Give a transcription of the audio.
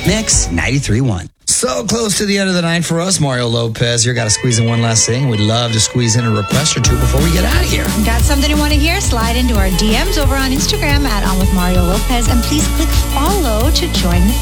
Mix 93.1. So close to the end of the night for us, Mario Lopez. You're got to squeeze in one last thing. We'd love to squeeze in a request or two before we get out of here. Got something you want to hear? Slide into our DMs over on Instagram at On With Mario Lopez. And please click follow to join the